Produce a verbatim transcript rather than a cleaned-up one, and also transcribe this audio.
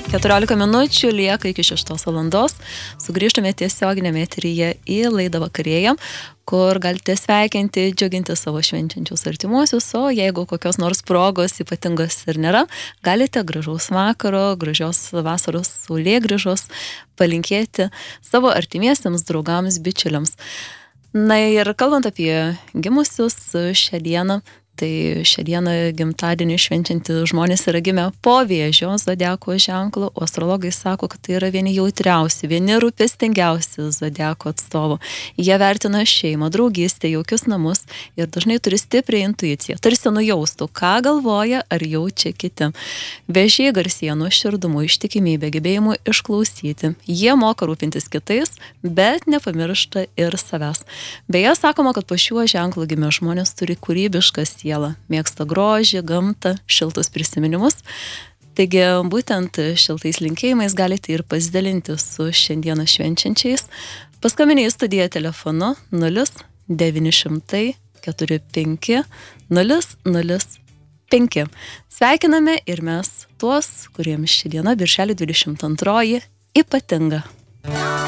keturiolika minučių lieka iki šeštos valandos. Sugrįžtame tiesioginėme eteryje į laidą Vakarėja, kur galite sveikinti, džiuginti savo švenčiančius artimuosius, o jeigu kokios nors progos ypatingos ir nėra, galite gražaus vakaro, gražios vasaros saulėgrįžos palinkėti savo artimiesiems, draugams, bičiuliams. Na ir kalbant apie gimusius šią dieną, tai šią dieną gimtadienį švenčianti žmonės yra gimę po Vėžio zodiako ženklo, o astrologai sako, kad tai yra vieni jautriausi, vieni rūpestingiausi zodiako atstovų. Jie vertina šeimą, draugystę, jaukius namus ir dažnai turi stiprią intuiciją, tarsi nujaustų, ką galvoja ar jaučia kiti. Vėžiai garsėja nuoširdumu, ištikimybė, gebėjimu išklausyti. Jie moka rūpintis kitais, bet nepamiršta ir savęs. Beje, sakoma, kad po šiuo ženklu gimę žmonės turi kūrybiškas sielą, mėgsta grožį, gamtą, šiltus prisiminimus. Taigi, būtent šiltais linkėjimais galite ir pasidalinti su šiandieną švenčiančiais. Paskambinę į studiją telefonu nulis devyni šimtai keturi penki nulis nulis penki. Sveikiname ir mes tuos, kuriems ši diena, birželio dvidešimt antroji, ypatinga.